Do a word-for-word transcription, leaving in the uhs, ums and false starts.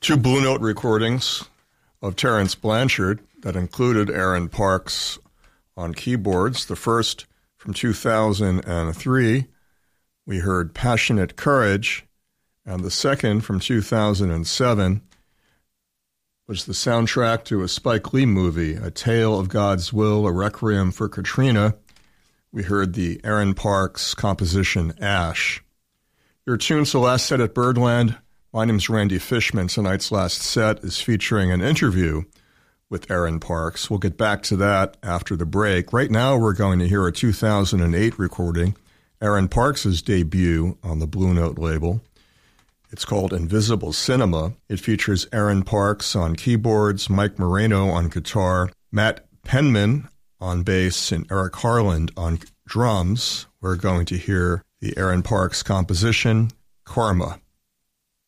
two Blue Note recordings of Terence Blanchard that included Aaron Parks on keyboards. The first from two thousand three, we heard Passionate Courage, and the second from two thousand seven was the soundtrack to a Spike Lee movie, A Tale of God's Will, A Requiem for Katrina. We heard the Aaron Parks composition, Ash. Your tune's the last set at Birdland. My name's Randy Fishman. Tonight's last set is featuring an interview with Aaron Parks. We'll get back to that after the break. Right now, we're going to hear a two thousand eight recording, Aaron Parks' debut on the Blue Note label. It's called Invisible Cinema. It features Aaron Parks on keyboards, Mike Moreno on guitar, Matt Penman on bass, and Eric Harland on drums. We're going to hear the Aaron Parks composition, Karma.